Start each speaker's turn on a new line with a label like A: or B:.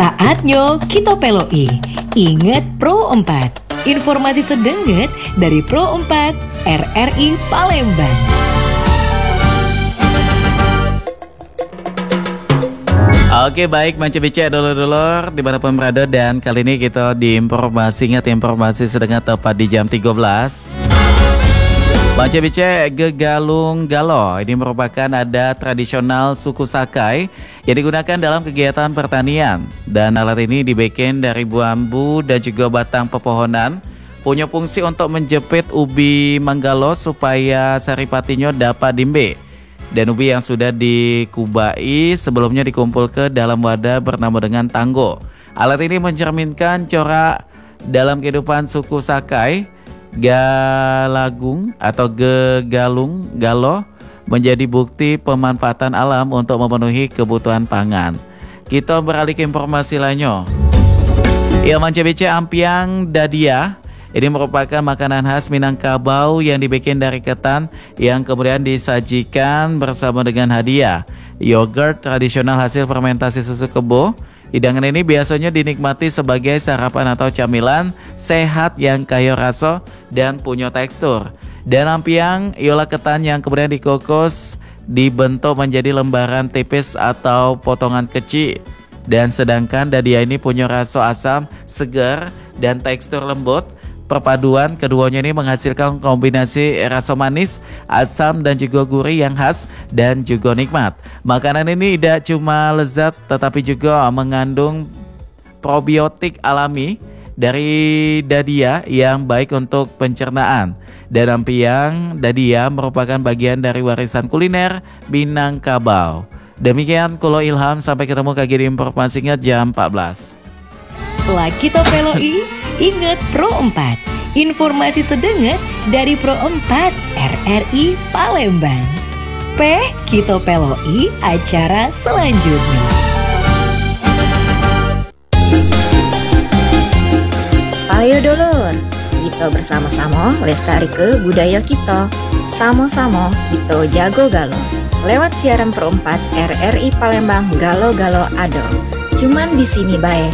A: Saatnya kita peloi. Ingat Pro 4. Informasi sedenget dari Pro 4 RRI Palembang.
B: Oke, baik Manca BC dulur-dulur dimanapun berada, dan kali ini kita di informasi, ingat informasi sedengat tepat di jam 13. Manca BC Gegalung Galo ini merupakan adat tradisional suku Sakai yang digunakan dalam kegiatan pertanian, dan alat ini dibikin dari bambu dan juga batang pepohonan. Punya fungsi untuk menjepit ubi manggalo supaya saripatinya dapat dimbe. Dan ubi yang sudah dikubai sebelumnya dikumpul ke dalam wadah bernama dengan tanggo. Alat ini mencerminkan corak dalam kehidupan suku Sakai. Galagung atau Gegalung Galo menjadi bukti pemanfaatan alam untuk memenuhi kebutuhan pangan. Kita beralih ke informasi lainnya. Manca BC ampiang dadia. Ini merupakan makanan khas Minangkabau yang dibikin dari ketan yang kemudian disajikan bersama dengan hadiah yogurt tradisional hasil fermentasi susu kebo. Hidangan ini biasanya dinikmati sebagai sarapan atau camilan sehat yang kaya rasa dan punya tekstur. Dan ampiang ialah ketan yang kemudian dikukus dibentuk menjadi lembaran tipis atau potongan kecil. Dan sedangkan dadia ini punya rasa asam, segar, dan tekstur lembut. Perpaduan keduanya ini menghasilkan kombinasi rasa manis, asam, dan juga gurih yang khas dan juga nikmat. Makanan ini tidak cuma lezat tetapi juga mengandung probiotik alami dari dadia yang baik untuk pencernaan. Dan ampiang dadia merupakan bagian dari warisan kuliner Minangkabau. Demikian Kulo Ilham, sampai ketemu lagi di informasinya jam 14.
A: Setelah kita peloi, ingat Pro 4. Informasi sedenget dari Pro 4 RRI Palembang. Kita peloi acara selanjutnya.
C: Ayo dulur, kita bersama-sama lestari ke budaya kita. Sama-sama kita jago galo. Lewat siaran Pro 4 RRI Palembang, galo-galo ado. Cuman di sini bae.